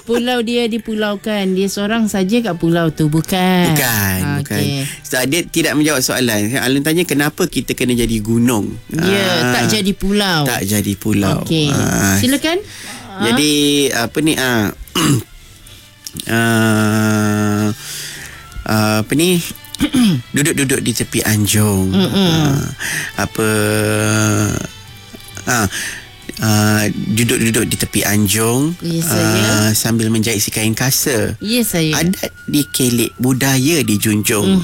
Pulau dia dipulaukan. Dia seorang saja kat pulau tu. Bukan. Bukan. So, dia tidak menjawab soalan. Alun tanya kenapa kita kena jadi gunung. Tak jadi pulau. Tak jadi pulau. Okey. Silakan. Jadi apa ni apa ni duduk-duduk di tepi anjung. Duduk-duduk di tepi anjung, sambil menjahit si kain kasa. Ya, saya. Adat dikelik, budaya dijunjung.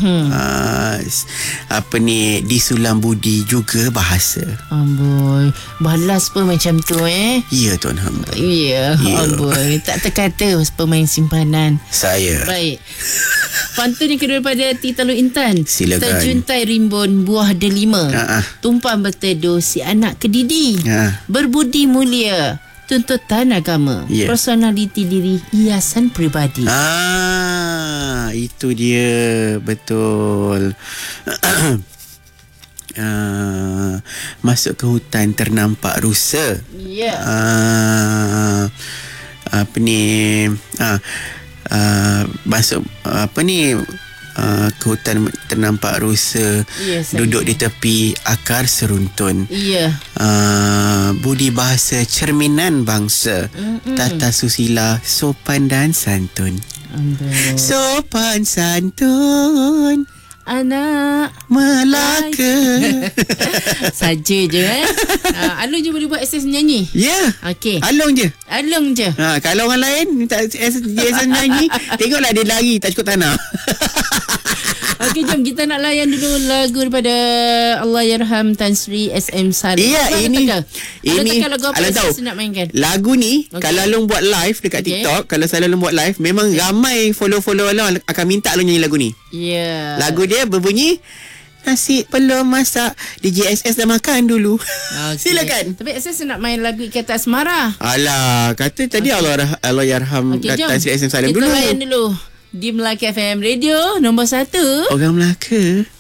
Disulam budi juga bahasa. Amboi, balas pun macam tu Ya, Tuan Hamba. Ya, amboi, tak terkata pemain simpanan. Saya. Baik. Pantun yang kedua daripada Titalu Intan. Silakan. Terjuntai rimbun buah delima. Tumpang berteduh si anak kedidi. Berbudi mulia, tuntutan agama. Personaliti diri, hiasan peribadi. Itu dia. Betul. Masuk ke hutan ternampak rusa. Ya. Masuk ke hutan ternampak rusa. Duduk di tepi akar seruntun. Budi bahasa cerminan bangsa. Tata susila sopan dan santun. Sopan santun anak Melaka. Saja je Alung je boleh buat akses nyanyi. Ya. Okey. Alung je. Kalau orang lain minta akses nyanyi, tengoklah dia lari tak cukup tanah. Okey, jom kita nak layan dulu lagu daripada Allahyarham Tan Sri SM Saleh. Ya, ini lagu apa yang saya nak mainkan? Lagu ni kalau Alung buat live dekat TikTok, kalau saya Alung buat live, memang ramai follow Alung akan minta Alung nyanyi lagu ni. Ya. Lagu dia berbunyi, nasi belum masak, DJ SS dah makan dulu. Silakan. Tapi saya nak main lagu Ikatan Asmara. Alah, kata tadi Allahyarham Tan Sri SM Saleh dulu. Kita layan dulu di Melaka FM Radio nombor 1. Orang Melaka.